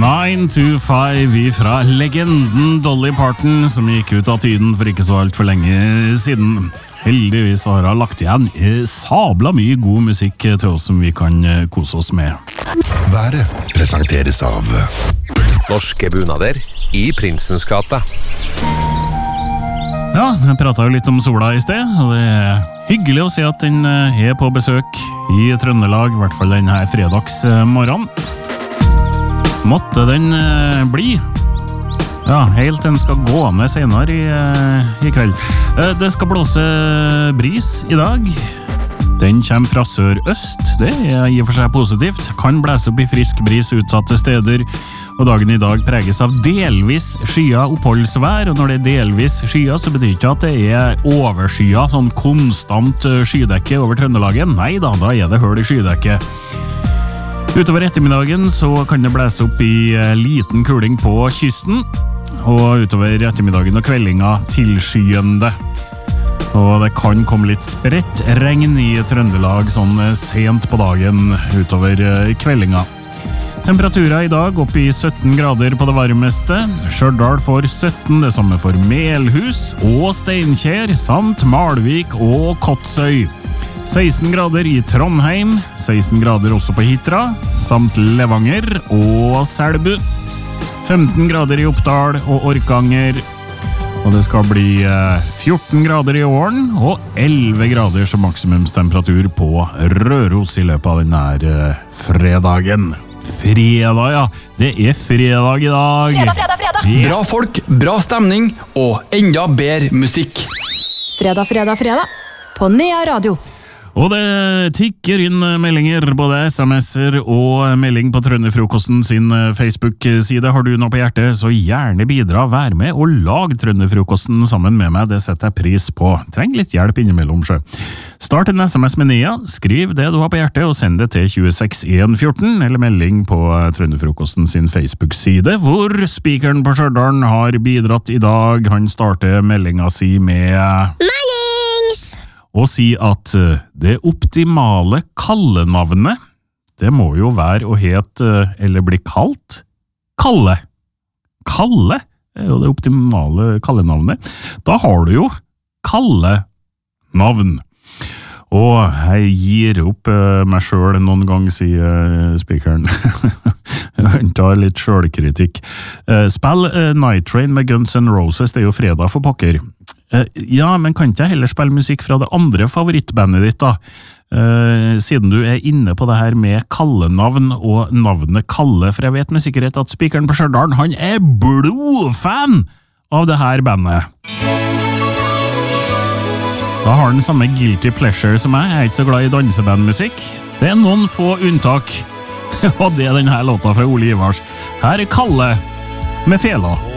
9 to 5 fra legenden Dolly Parton, som gikk ut av tiden for ikke så alt for lenge siden. Heldigvis har hun lagt igjen sabla mye god musikk til oss som vi kan kose oss med. Været presenteres av Norske bunader i Prinsens gate. Ja, jeg pratet jo litt om sola i sted, og det er hyggelig å se at den er på besøk i Trøndelag, i hvert fall denne fredagsmorgen. Måtte den bli. Ja, helt den skal gå ned senere i kveld. Det skal blåse bris i dag. Den kommer fra sør-øst, det er i og for seg positivt. Kan blæse opp i frisk bris utsatte steder, og dagen i dag preges av delvis skya oppholdsvær, og når det er delvis skya, så betyr ikke at det er overskya, sånn konstant skydekke over Trøndelagen. Neida, da er det høl i skydekket. Utover ettermiddagen så kan det blæse opp i liten kuling på kysten, og utover ettermiddagen og kveldinga tilskyende. Og det kan komme litt spredt regn i Trøndelag sånn sent på dagen utover kveldinga. Temperaturer i dag opp i 17 grader på det varmeste. Stjørdal får 17, det samme for Melhus og Steinkjer, samt Malvik og Kotsøy. 16 grader i Trondheim, 16 grader også på Hitra, samt Levanger og Selbu. 15 grader i Oppdal og Orkanger, og det skal bli 14 grader i Åren og 11 grader som maksimumstemperatur på Røros i løpet av denne fredagen. Fredag, ja. Det er fredag i dag. Fredag. Yeah. Bra folk, bra stemning og enda bedre musikk. Fredag. På Nea Radio. Og det tikker inn meldinger, både sms'er og melding på Trønderfrokosten sin Facebook-side. Har du noe på hjertet, så gjerne bidra, vær med og lag Trønderfrokosten sammen med meg. Det setter jeg pris på. Treng litt hjelp innimellom, sjø. Start en sms med Nea, skriv det du har på hjertet og send det til 26114, eller melding på Trønderfrokosten sin Facebook-side, hvor speakeren på Stjørdal har bidratt i dag. Han starter meldinga si med og si at det optimale kallenavnet, det må jo være å hete, eller bli kalt, Kalle. Kalle er jo det optimale kallenavnet. Da har du jo Kalle-navn. Og jeg gir opp meg selv noen gang, sier speakeren. Jeg tar litt selvkritikk. Spill Night Train med Guns N' Roses, det er jo fredag for pokker. Ja, men kan ikke jeg heller spille musikk fra det andre favorittbandet ditt da? Siden du er inne på det her med kallenavn og navnet Kalle, for jeg vet med sikkerhet at speakeren på Stjørdal, han er blodfan av det her bandet. Da har han samme guilty pleasure som jeg er ikke så glad i dansebandmusikk. Det er noen få unntak, og det er denne låta fra Ole Ivars. Her er Kalle med Fela.